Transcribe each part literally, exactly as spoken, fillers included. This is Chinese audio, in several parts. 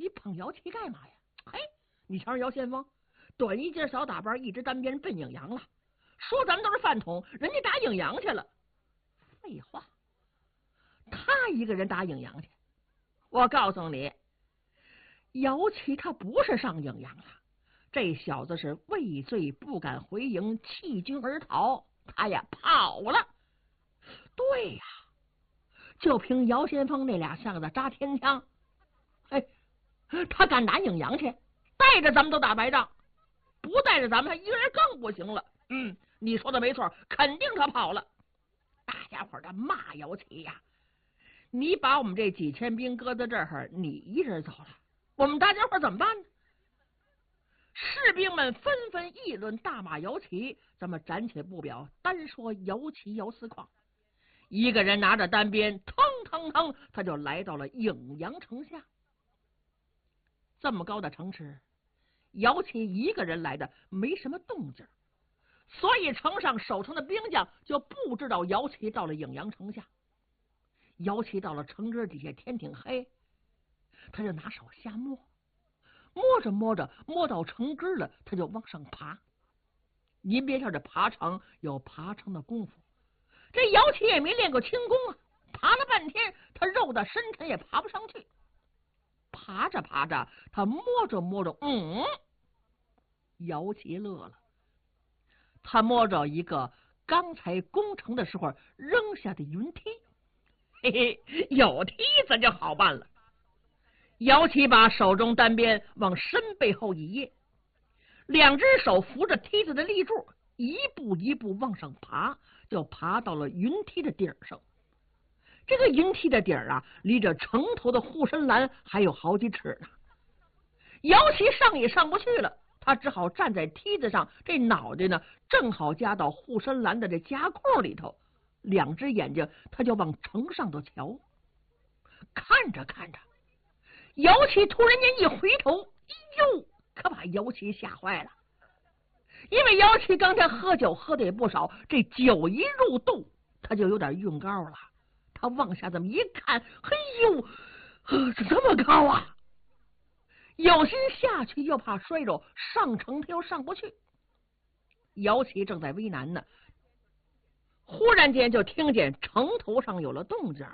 你捧姚七干嘛呀？嘿，你瞧姚先锋，短一截小打扮，一直单边奔影阳了，说咱们都是饭桶，人家打影阳去了。废话，他一个人打影阳去，我告诉你，姚七他不是上影阳了，这小子是畏罪不敢回营，弃军而逃，他呀跑了。对呀，就凭姚先锋那俩巷子扎天枪，哎，他敢打影阳去，带着咱们都打白仗，不带着咱们他一个人更不行了。嗯，你说的没错，肯定他跑了。大家伙的骂姚七呀，你把我们这几千兵搁在这儿，你一人走了，我们大家伙怎么办呢？士兵们纷纷议论，大骂姚七。咱们暂且不表，单说姚七姚思况，一个人拿着单鞭，腾腾腾，他就来到了影阳城下。这么高的城池，姚七一个人来的，没什么动静，所以城上守城的兵将就不知道姚七到了影阳城下。姚七到了城根底下，天挺黑，他就拿手瞎摸，摸着摸着，摸到城根了，他就往上爬。您别看这爬城有爬城的功夫，这姚七也没练过轻功啊，爬了半天，他肉的深沉也爬不上去。爬着爬着，他摸着摸着，嗯，姚七乐了。他摸着一个刚才攻城的时候扔下的云梯，嘿嘿，有梯子就好办了。姚七把手中单鞭往身背后一掖，两只手扶着梯子的立柱，一步一步往上爬，就爬到了云梯的顶上。这个云梯的顶啊，离着城头的护身栏还有好几尺呢。姚七上也上不去了，他只好站在梯子上，这脑袋呢正好夹到护身栏的这夹空里头，两只眼睛他就往城上头瞧。看着看着，姚七突然间一回头，哎呦，可把姚七吓坏了。因为姚七刚才喝酒喝的也不少，这酒一入肚，他就有点晕高了。他往下这么一看，嘿呦，这这么高啊！有心下去又怕摔着，上城他又上不去。姚七正在为难呢，忽然间就听见城头上有了动静了，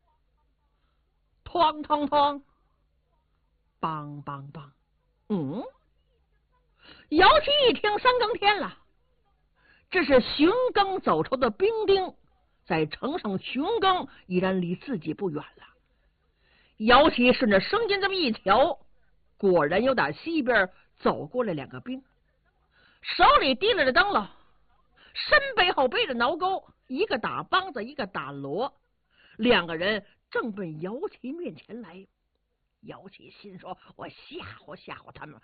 哐哐哐，梆梆梆，嗯，姚七一听三更天了，这是巡更走出的兵丁，在城上巡更，已然离自己不远了。姚七顺着声音这么一瞧，果然有打西边走过来两个兵，手里提了着灯笼，身背后背着挠钩，一个打梆子，一个打锣，两个人正奔姚七面前来。姚七心说，我吓唬吓唬他们。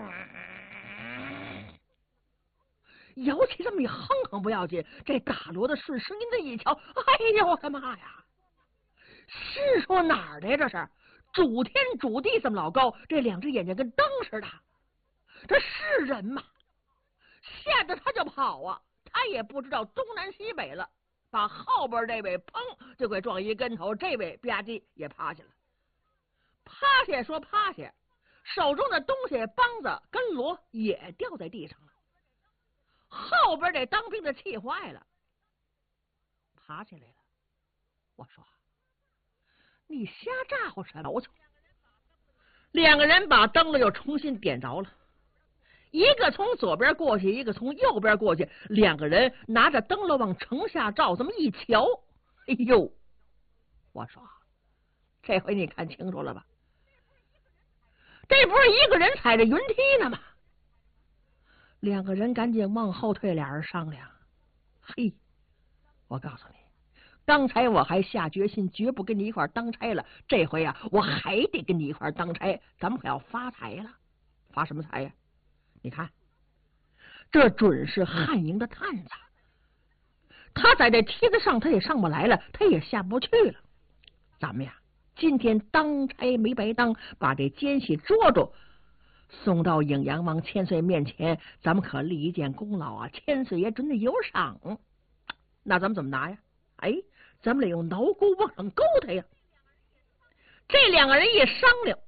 嗯，姚七这么一哼哼不要紧，这打锣的顺声音这一瞧，哎呀我的妈呀，是说哪儿的呀？这是主天主地这么老高，这两只眼睛跟灯似的，这是人吗？吓得他就跑啊，他也不知道东南西北了，把后边这位砰就给撞一跟头，这位吧唧也趴下了。趴下说趴下，手中的东西梆子跟锣也掉在地上了。后边这当兵的气坏了，爬起来了。我说，你瞎咋呼什么？我两个人把灯笼又重新点着了，一个从左边过去，一个从右边过去，两个人拿着灯笼往城下照，这么一瞧，哎呦！我说，这回你看清楚了吧？这不是一个人踩着云梯呢吗？两个人赶紧往后退，俩人商量。嘿，我告诉你，刚才我还下决心绝不跟你一块当差了，这回啊，我还得跟你一块当差，咱们可要发财了。发什么财呀？你看，这准是汉营的探子，他在这梯子上他也上不来了，他也下不去了。咱们呀，今天当差没白当，把这奸细捉住，送到颍阳王千岁面前，咱们可立一件功劳啊！千岁爷准得有赏。那咱们怎么拿呀？哎，咱们得用挠钩往上勾他呀！这两个人一商量，